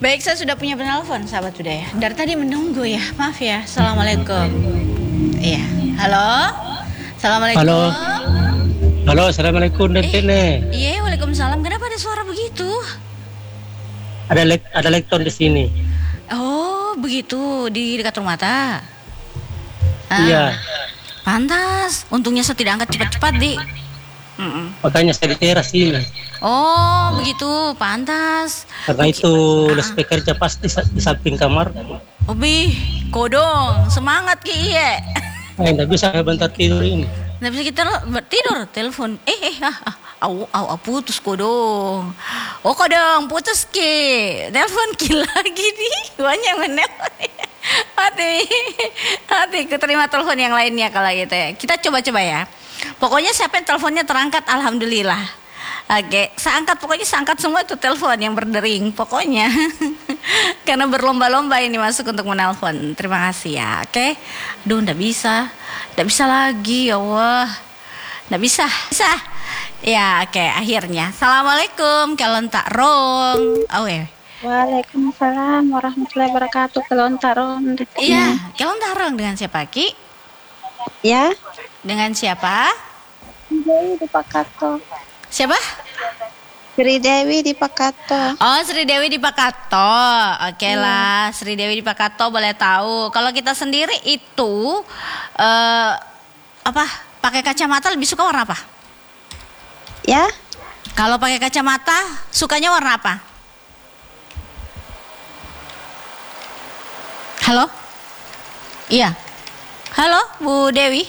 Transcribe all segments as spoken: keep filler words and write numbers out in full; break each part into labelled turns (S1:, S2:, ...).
S1: Baik, saya sudah punya penelpon, sahabat budaya. Dari tadi menunggu ya, maaf ya. Assalamualaikum. Iya, halo. Assalamualaikum.
S2: Halo. Halo, assalamualaikum Dentene.
S1: Eh, iya, waalaikumsalam. Kenapa ada suara begitu?
S2: Ada lek, ada lektor di sini.
S1: Oh, begitu di dekat rumah ta. Ah,
S2: Iya.
S1: Pantas. Untungnya saya tidak angkat cepat-cepat di. Mm-mm.
S2: Makanya saya di teras ini.
S1: Oh, begitu. Pantas.
S2: Karena itu speaker kerja pas di, di samping kamar.
S1: Obi, kodong. Semangat ki iya.
S2: Eh, nggak bisa bentar tidur ini.
S1: Nggak bisa kita tidur, telepon. Eh, eh, ah, ah, au, au, au, putus kodong. Oh, kodong, putus ki. Telepon ki lagi nih. Banyak menelpon. Hati, hati, keterima telepon yang lainnya kalau gitu ya. Kita coba-coba ya. Pokoknya siapa yang teleponnya terangkat, alhamdulillah. Oke, saya angkat, pokoknya saya angkat semua itu telepon yang berdering, pokoknya. Karena berlomba-lomba ini masuk untuk menelpon. Terima kasih ya, oke. Duh, nggak bisa, nggak bisa lagi, ya Allah. Nggak bisa, bisa. Ya, oke, akhirnya. Assalamualaikum, kalian tak rong. Oh, ya.
S3: Waalaikumsalam warahmatullahi wabarakatuh. Kalian tak rong.
S1: Iya, kalian tak rong dengan siapa, Ki?
S3: Ya.
S1: Dengan siapa?
S3: Dewi di Pakato.
S1: Siapa?
S3: Sri Dewi di Pakato.
S1: Oh, Sri Dewi di Pakato. Oke lah, Sri Dewi di Pakato boleh tahu. Kalau kita sendiri itu uh, apa? Pakai kacamata lebih suka warna apa?
S3: Ya.
S1: Kalau pakai kacamata sukanya warna apa? Halo? Iya. Halo, Bu Dewi.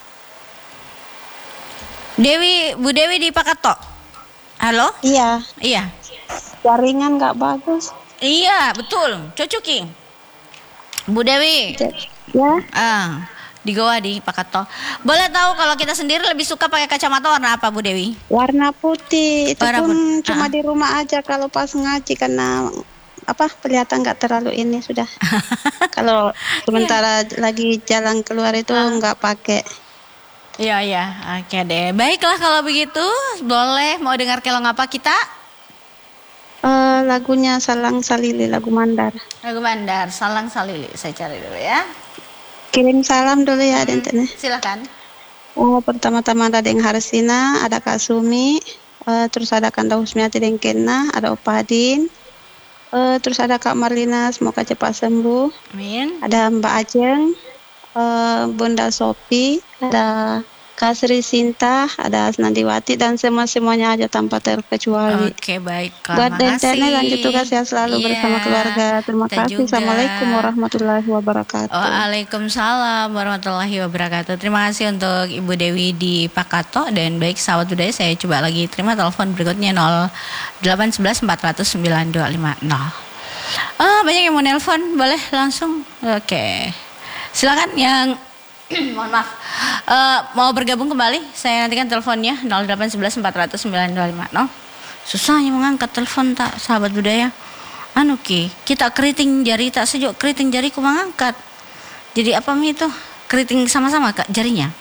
S1: Dewi, Bu Dewi di Pakato. Halo?
S3: Iya.
S1: Iya.
S3: Jaringan nggak bagus.
S1: Iya, betul. Cocoking. Bu Dewi.
S3: Ya.
S1: Ah, di Goa di Pakato. Boleh tahu kalau kita sendiri lebih suka pakai kacamata warna apa, Bu Dewi?
S3: Warna putih. Itu
S1: Warna
S3: pun
S1: putih.
S3: cuma
S1: Ah.
S3: di rumah aja kalau pas ngaji karena apa kelihatan nggak terlalu ini sudah. Kalau sementara lagi jalan keluar itu nggak pakai.
S1: Iya, iya. Oke deh. Baiklah kalau begitu, boleh mau dengar kelong apa kita?
S3: Uh, lagunya Salang Salili, lagu Mandar.
S1: Lagu Mandar, Salang Salili. Saya cari dulu ya.
S3: Kirim salam dulu ya,
S1: Hmm,
S3: Dentene.
S1: silakan.
S3: Oh, pertama-tama ada Deng Harsina, ada Kak Sumi, uh, terus ada Kanda Husmiati Deng Kena, ada Opadin, uh, terus ada Kak Marlina, semoga cepat sembuh.
S1: Amin.
S3: Ada Mbak Ajeng, uh, Bunda Sopi, ada Kak Sri Sinta, ada Asnandiwati dan semua-semuanya aja tanpa terkecuali.
S1: Oke, baiklah.
S3: Buat
S1: Makasih.
S3: Dentene lanjut tugas sehat selalu
S1: Iya,
S3: bersama keluarga. Terima
S1: kita
S3: kasih.
S1: juga.
S3: Assalamualaikum warahmatullahi wabarakatuh.
S1: Waalaikumsalam warahmatullahi wabarakatuh. Terima kasih untuk Ibu Dewi di Pakato. Dan baik sahabat budaya, saya coba lagi terima telepon berikutnya nol delapan satu satu empat nol nol sembilan dua lima nol. Oh, banyak yang mau nelpon, boleh langsung. Oke, silakan yang mohon maaf uh, mau bergabung kembali. Saya nantikan teleponnya nol delapan satu satu empat nol nol sembilan dua lima nol. Susahnya mengangkat telepon tak sahabat budaya. Anu ki, kita keriting jari tak sejuk keriting jariku mengangkat. Jadi apa mi itu? Keriting sama-sama Kak jarinya.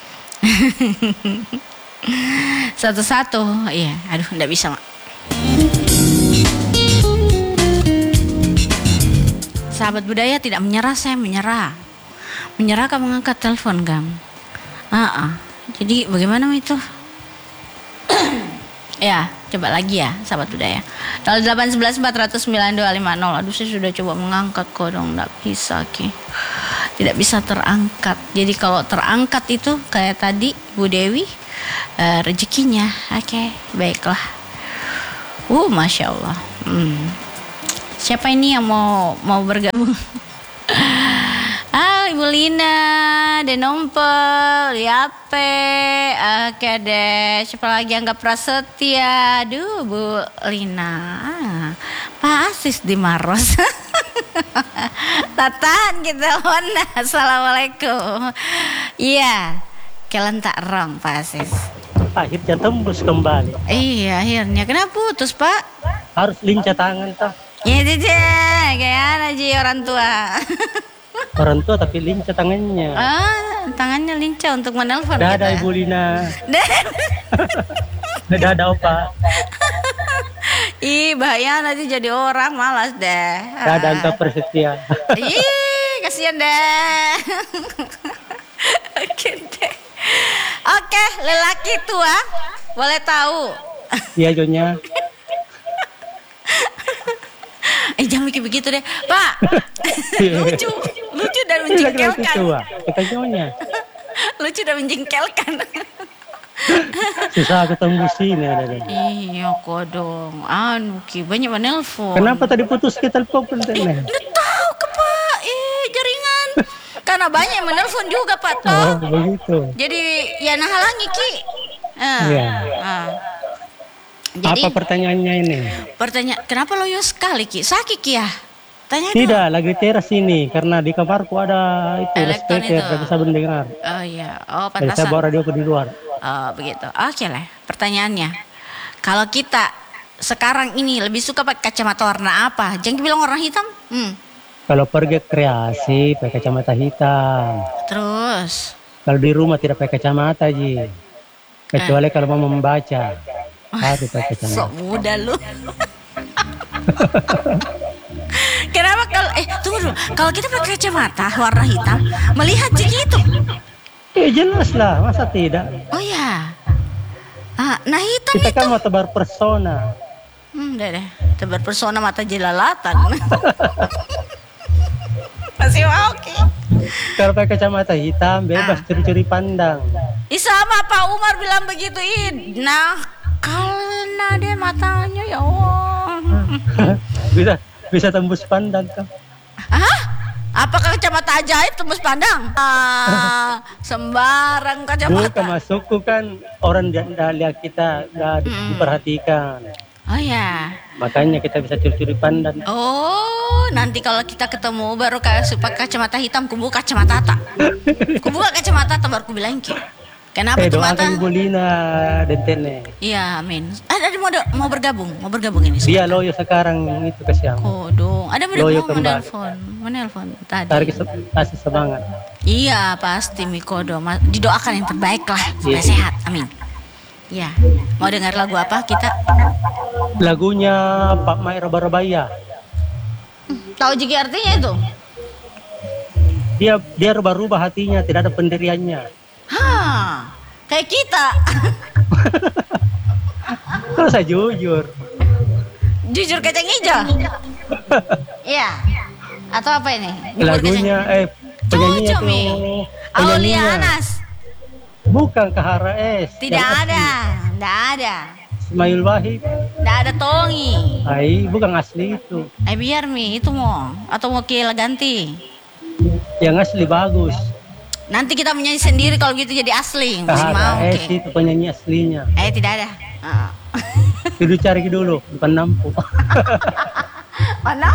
S1: Satu-satu. Iya, aduh enggak bisa, Mak. Sahabat budaya tidak menyerah, saya menyerah. Menyerah kamu mengangkat telepon, Gang. Ah, ah. Jadi bagaimana itu? Ya, coba lagi ya, sahabat budaya. nol delapan satu satu empat nol nol sembilan dua lima nol. Aduh, saya sudah coba mengangkat kok dong, enggak bisa, Ki. Tidak bisa terangkat. Jadi kalau terangkat itu kayak tadi Bu Dewi, uh, rezekinya. Oke, baiklah. Uh, Masya Allah. Hmm. Siapa ini yang mau mau bergabung? Ah, Ibu Lina, Denompel, Yape, oke deh. Siapa lagi Angga Prasetya? Aduh, Bu Lina, ah, Pak Asis di Maros. Tatan kita mana? Assalamualaikum. Iya, kalian tak rong Pak Asis.
S2: Akhirnya tembus kembali.
S1: Iya, akhirnya. Kenapa putus, Pak?
S2: Harus lincah tangan toh.
S1: Ya, Jejak, kayak aja orang tua.
S2: Orang tua tapi lincah tangannya.
S1: Ah, tangannya lincah untuk menelpon.
S2: Dah ada
S1: kita.
S2: Ibu Lina. Dah ada Opa.
S1: Ih, bahaya nanti jadi orang malas deh.
S2: Keadaan tak persetia.
S1: Ih, kasihan deh. Oke deh. Oke, lelaki tua boleh tahu.
S2: Iya Jonya.
S1: Eh jangan mikir begitu deh, Pak. lucu, lucu dan menjengkelkan.
S2: Tua, kita Jonya.
S1: Lucu dan menjengkelkan.
S2: Susah ketemu sini ada.
S1: Iya kodong, anu ki banyak menelpon.
S2: Kenapa tadi putus kita telepon teh?
S1: Nggak tahu ke Pak, eh jaringan. Karena banyak yang menelpon juga Pak toh.
S2: Oh begitu.
S1: Jadi ya nah halangi ki. Ah,
S2: Iya.
S1: ah. Jadi,
S2: Apa pertanyaannya ini?
S1: Pertanyaan, kenapa loyo sekali ki? Sakit ki ya? Tanya dulu.
S2: Tidak, lagi teras ini karena di kamarku ada itu
S1: Elektron
S2: speaker,
S1: itu.
S2: tidak bisa mendengar.
S1: Oh iya, oh
S2: Jadi saya
S1: pantasan.
S2: bawa radio di luar.
S1: Oh begitu. Oke lah. Pertanyaannya, kalau kita sekarang ini lebih suka pakai kacamata warna apa? Jangan bilang warna hitam. Hmm.
S2: Kalau pergi kreasi pakai kacamata hitam.
S1: Terus,
S2: Kalau di rumah tidak pakai kacamata ji. Kecuali kalau mau membaca. Harus pakai kacamata.
S1: sok muda lu. Kenapa kalau eh tunggu dulu. Kalau kita pakai kacamata warna hitam, melihat gitu.
S2: Eh jelas lah, masa tidak?
S1: Oh ya. Ah, nah hitam
S2: Kita
S1: itu.
S2: kan mau tebar persona.
S1: Hmm, deh deh. Tebar persona mata jelalatan. Masih mau oke.
S2: Kalau pakai kacamata hitam bebas
S1: Ah.
S2: curi-curi pandang.
S1: Ih sama Pak Umar bilang begitu. Ih, nah karena dia matanya ya Allah.
S2: bisa bisa tembus pandang kan?
S1: Hah? Apakah kacamata ajaib tembus pandang? Ah, sembarang
S2: Bukan
S1: kacamata.
S2: masukku kan orang tidak lihat kita nggak
S1: Mm-mm.
S2: diperhatikan.
S1: Oh ya.
S2: Makanya kita bisa curi-curi pandang.
S1: Oh, nanti kalau kita ketemu baru kayak pakai kacamata hitam, kubuka kacamata tak. Kubuka kacamata tak baru ku bilang ki. Kenapa
S2: Eh
S1: tuh mata?
S2: doakan Ibu Lina Dentene.
S1: Iya, amin. Ada ada mau mau bergabung, mau bergabung ini.
S2: Dia loyo sekarang itu kasihan.
S1: Oh, dong. Ada mau
S2: Loyo
S1: mau
S2: kembali.
S1: menelpon, menelpon tadi.
S2: Tarik se- kasih semangat.
S1: Iya, pasti Mikodo. Ma- Didoakan yang terbaik lah supaya
S2: Iya.
S1: sehat. Amin. Iya. Mau dengar lagu apa kita?
S2: Lagunya Pak Mai Raba-Rabaya.
S1: Tahu juga artinya itu?
S2: Dia dia rubah-rubah hatinya, tidak ada pendiriannya.
S1: Hah, kayak kita.
S2: Kalau saya jujur.
S1: Jujur kacang hijau. Iya. Atau apa ini? Bubur
S2: Lagunya
S1: kacang-
S2: eh penyanyinya
S1: Cucu, Mi.
S2: tuh
S1: Aulia
S2: penyanyinya.
S1: Anas.
S2: Bukan Kahara S.
S1: Tidak
S2: yang
S1: ada,
S2: asli.
S1: tidak ada.
S2: Ismail Wahid.
S1: Tidak ada Tongi.
S2: Ai, bukan asli itu.
S1: Eh biar Mi, itu mau atau mau Kiela ganti.
S2: Yang asli bagus.
S1: Nanti kita menyanyi sendiri kalau gitu jadi asli. Masih mau
S2: Kahara S
S1: oke.
S2: itu penyanyi aslinya.
S1: Eh tidak ada. Ah.
S2: Dulu cari dulu, bukan nampu.
S1: Mana?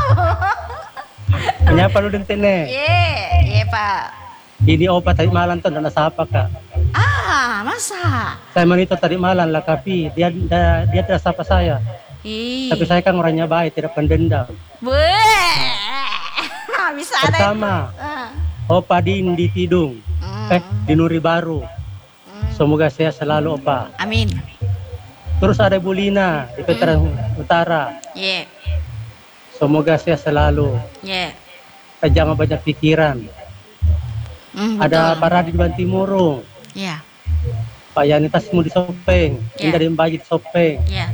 S2: Menyapa lu Dentene.
S1: Ye, ye Pak.
S2: Ini obat tadi malam tuh nggak siapa kak.
S1: Ah, masa?
S2: Saya monitor tadi malam lah tapi dia dia, dia tidak sapa saya.
S1: Ih.
S2: Tapi saya kan orangnya baik, tidak pendendam.
S1: Weh. Bisa ada.
S2: Pertama,
S1: Ah.
S2: Opa Din di Tidung,
S1: Hmm.
S2: eh di Nuri Baru.
S1: Hmm.
S2: Semoga saya selalu Opa.
S1: Amin.
S2: Terus ada Bu Lina di Veteran Utara.
S1: Ye,
S2: Semoga saya selalu.
S1: ye.
S2: Eh, jangan banyak pikiran.
S1: Hmm,
S2: Ada
S1: betul.
S2: Pak Radit Bantimurung,
S1: Ya,
S2: Pak Yanitas mau di Sopeng,
S1: Ya.
S2: Indah di Baji di Sopeng,
S1: ya.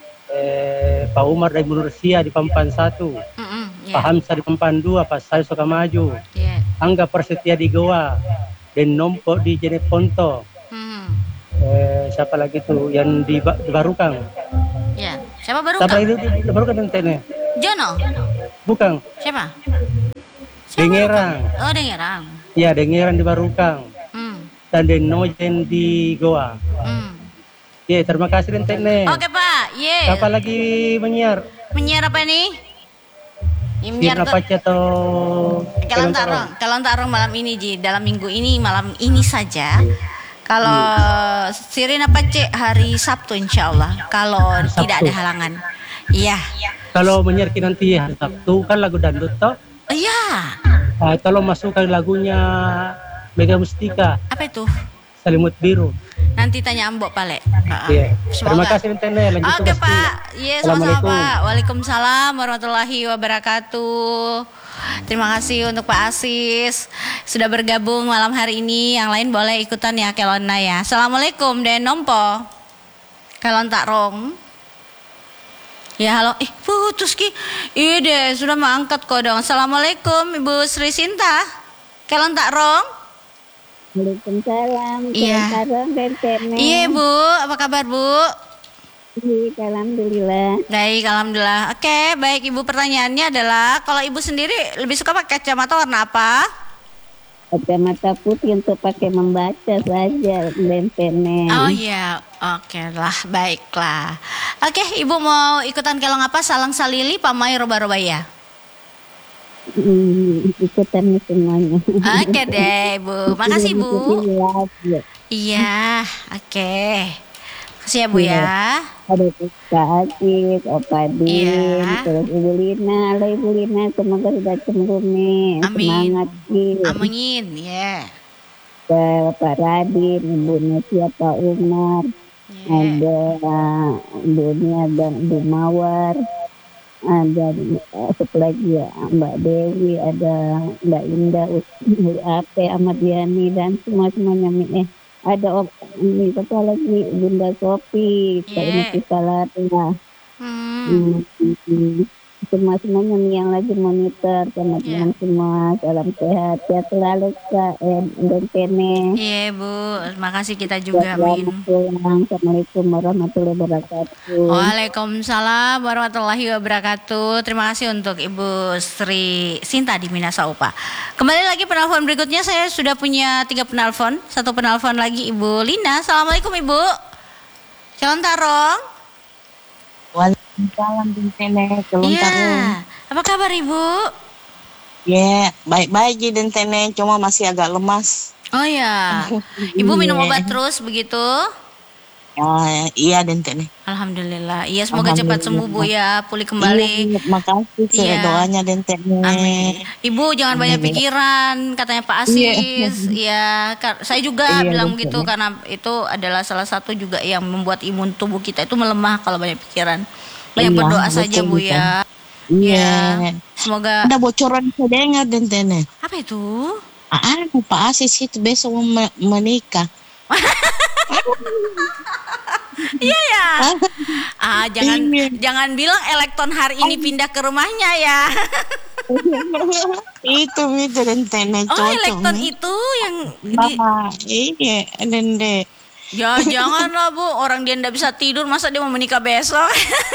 S2: eh, Pak Umar dari Mursia di Pampan satu,
S1: Mm-mm,
S2: Pak
S1: ya,
S2: Hamzah di Pampan dua, Pak Saya Sukamaju,
S1: ya.
S2: Angga Persetia di Goa, dan Nompo di Jeneponto.
S1: Hmm,
S2: Eh, siapa lagi tuh yang di, Ba- di Barukang?
S1: ya. Siapa baru?
S2: Siapa lagi di, di Barukang Dentene?
S1: Jono.
S2: Bukan,
S1: Siapa?
S2: Dengerang.
S1: Oh, Dengerang.
S2: Ya, Dengerang di Barukang.
S1: Hmm,
S2: Dan Denojen di Goa.
S1: hmm.
S2: Ya, terima kasih Dentene.
S1: Oke Pak, ye.
S2: Siapa lagi menyiar?
S1: Menyiar apa nih? Ini menyiar
S2: Sirna
S1: tuh.
S2: Pace atau
S1: Kalau tarung, kalau tarung malam ini Ji, dalam minggu ini malam ini saja. Kalau Sirina Pace hari Sabtu insya Allah. Kalau
S2: Sabtu.
S1: tidak ada halangan. Iya.
S2: Kalau menyiar nanti hari Sabtu kan lagu dangdut toh.
S1: Oh, iya.
S2: Ah, tolong masukkan lagunya Mega Mustika,
S1: Apa itu?
S2: Selimut Biru.
S1: Nanti tanya Ambok Pale. Uh,
S2: Iya. Terima
S1: semoga.
S2: kasih Tene. Lanjut
S1: Oke
S2: tugas, Ki.
S1: Pak, iya sama-sama
S2: Assalamualaikum.
S1: Pak. Waalaikumsalam warahmatullahi wabarakatuh. Terima kasih untuk Pak Asis sudah bergabung malam hari ini. Yang lain boleh ikutan ya Kelonna ya. Assalamualaikum Den Nompo. Kelon tak rong. Ya halo, eh putus Ki. Iya deh, sudah mau angkat kok dong. Assalamualaikum Ibu Sri Sinta. Kelon tak rong.
S4: Waalaikumsalam.
S1: Iya.
S4: Salam dan Tene.
S1: Iya Bu, apa kabar Bu?
S4: Baik, alhamdulillah.
S1: Baik, alhamdulillah. Oke, baik Ibu, pertanyaannya adalah kalau Ibu sendiri lebih suka pakai kacamata warna apa?
S4: Kacamata putih untuk pakai membaca saja dan Tene.
S1: Oh iya, oke lah, baiklah. Oke, Ibu mau ikutan kelong apa? Salang salili, pamai roba-roba ya?
S4: Hmm, ikutan semuanya.
S1: Oke deh Ibu, makasih Bu.
S4: Iya.
S1: Iya, oke. Makasih ya Bu ya.
S4: Ada Kak Asis, Opa Din,
S1: Iya.
S4: terus Ibu Lina. Halo Ibu Lina, semoga sudah sembuh nih.
S1: Amin.
S4: Semangat nih.
S1: Amin, ya.
S4: Ke Pak Radin, Ibu Nesia, Pak Umar,
S1: Ya.
S4: ada Dunia dan Ibu Mawar, ada uh, satu lagi ya Mbak Dewi, ada Mbak Indah, Uli Ape, Ahmad Yani dan semua semuanya eh ada Om ini apa lagi Bunda Sopi, Kak
S1: Yeah.
S4: Ina Pisalatnya,
S1: Hmm.
S4: hmm, hmm, semua semuanya nih yang lagi monitor teman-teman
S1: Yeah.
S4: semua, salam sehat, sehat selalu Kak eh, dan Tene.
S1: Iya Bu, makasih kita juga,
S4: Selamat
S1: amin.
S4: pulang. Assalamualaikum warahmatullahi wabarakatuh.
S1: Waalaikumsalam warahmatullahi wabarakatuh. Terima kasih untuk Ibu Sri Sinta di Minasaupa. Kembali lagi penelpon berikutnya, saya sudah punya tiga penelpon. Satu penelpon lagi Ibu Lina. Assalamualaikum Ibu. Calon Tarong.
S5: Waalaikumsalam Dentene, kelon
S1: Iya.
S5: tarung.
S1: Apa kabar Ibu?
S5: Ya, baik-baik ji Dentene, cuma masih agak lemas.
S1: Oh ya. Ibu minum
S5: Iya.
S1: obat terus begitu?
S5: Ya, iya Dentene.
S1: Alhamdulillah. Iya, semoga cepat sembuh Bu ya, pulih
S5: Iya,
S1: kembali.
S5: makasih
S1: Iya.
S5: doanya Dentene.
S1: Amin. Ibu jangan banyak pikiran, katanya Pak Asis. Iya, Kar- saya juga
S5: Iya,
S1: bilang
S5: betul.
S1: begitu karena itu adalah salah satu juga yang membuat imun tubuh kita itu melemah kalau banyak pikiran. Banyak
S5: Iya,
S1: berdoa
S5: betul,
S1: saja Bu
S5: betul.
S1: ya.
S5: Iya.
S1: Ya, semoga.
S5: Ada bocoran saya dengar Dentene.
S1: Apa itu?
S5: Ah, Pak Asis itu besok mau me- menikah.
S1: Iya ya. Ah, jangan
S5: Iya.
S1: jangan bilang Elekton hari ini pindah ke rumahnya ya.
S5: Itu itu Dentene
S1: Oh,
S5: cocok
S1: Elekton
S5: nih.
S1: itu yang di,
S5: Nah, iya Dende.
S1: ya janganlah Bu, orang dia ndak bisa tidur masa dia mau menikah besok.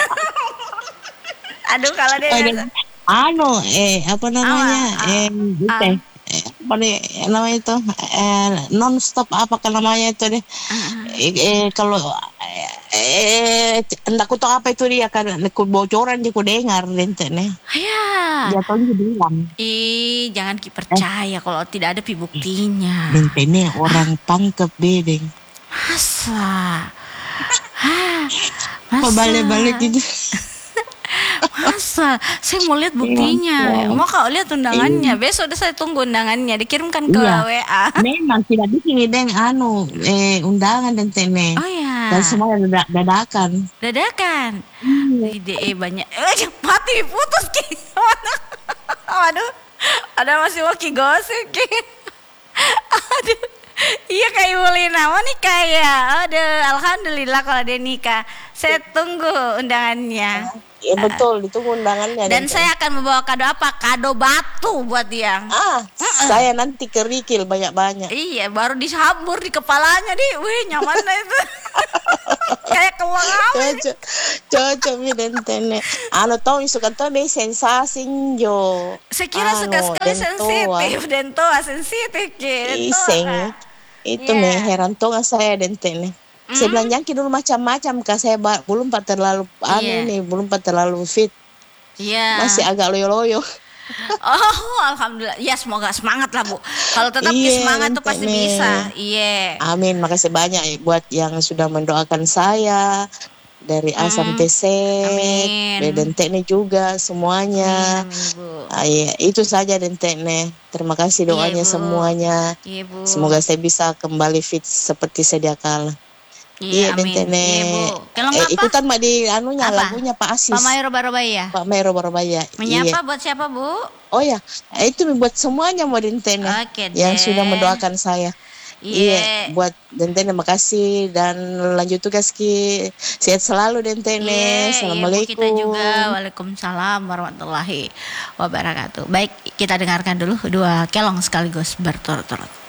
S1: Aduh, kalau dia
S5: Ada anu eh apa namanya
S1: Ah, ah,
S5: eh itu
S1: ah.
S5: eh, apa nih namanya itu eh, non stop apa kan namanya itu deh eh, eh, kalau eh enggak ku tahu apa itu dia kan ku bocoran dia ku dengar nih
S1: ya.
S5: dia tahu dia bilang
S1: Ih, jangan ki percaya kalau tidak ada pi buktinya.
S5: ini orang pangkep bedeng
S1: Masa? Hah,
S5: apa
S1: masa?
S5: balik-balik gitu.
S1: Masa? Saya mau lihat buktinya. Mau kau lihat undangannya. Besok deh saya tunggu undangannya. Dikirimkan ke
S5: Iya.
S1: W A.
S5: Memang tidak di sini deng anu eh undangan dan tene
S1: Oh ya.
S5: dan semua dada- dadakan.
S1: Dadakan. Ide eh, banyak. Eh, mati putus ki. Waduh. Ada masih mau ki gosip ki. Aduh. Iya Kak Ibu Lina mau nikah ya. Aduh, alhamdulillah kalau dia nikah. Saya tunggu undangannya.
S5: Ya betul, ditunggu undangannya.
S1: Dan
S5: Tene.
S1: saya akan membawa kado apa? Kado batu buat dia.
S5: Ah, saya nanti kerikil banyak-banyak.
S1: Iya, baru disambur di kepalanya di. Wih, nyaman dah itu. Kayak keuang apa?
S5: Cocok, cocok mi dan tene. Anu tahu suka tahu deh sensasi jo.
S1: Saya kira suka
S5: Anu,
S1: sekali
S5: dentoa.
S1: sensitif. Dentoa sensitif ki.
S5: Iseng.
S1: Iya.
S5: Itu nih heran tuh saya dan tene. Saya bilang jangki dulu macam-macam kak saya ba- belum pak terlalu anu
S1: Iya.
S5: nih belum pak terlalu fit
S1: Iya.
S5: masih agak loyo-loyo.
S1: Oh, alhamdulillah. Ya, semoga semangat lah, Bu. Kalau tetap
S5: Iya,
S1: semangat tuh pasti
S5: Tene.
S1: bisa. Iya.
S5: Amin, makasih banyak buat yang sudah mendoakan saya dari A sampai Z,
S1: Amin.
S5: dan Tekne juga semuanya.
S1: Amin, Bu.
S5: Ah, iya, itu saja dan Tekne. Terima kasih doanya
S1: Iya, Bu.
S5: semuanya.
S1: Iya, Bu.
S5: Semoga saya bisa kembali fit seperti sedia kala. Iya,
S1: Iya, amin.
S5: dentene.
S1: Iya, Bu. Kelong
S5: Eh,
S1: apa?
S5: ikutan mbak di anunya
S1: Apa?
S5: lagunya Pak Asis.
S1: Pak Mai roba-roba ya?
S5: Pak Mero Barabaya.
S1: Menyapa
S5: Iya.
S1: buat siapa, Bu?
S5: Oh ya, eh, itu buat semuanya mau dentene
S1: Oke
S5: yang
S1: deh.
S5: sudah mendoakan saya.
S1: Iya.
S5: Iya, buat dentene makasih dan lanjut tugas Ki. Sehat selalu dentene.
S1: Iya,
S5: Assalamualaikum.
S1: Ibu kita juga. Waalaikumsalam warahmatullahi wabarakatuh. Baik, kita dengarkan dulu dua kelong sekaligus berturut-turut.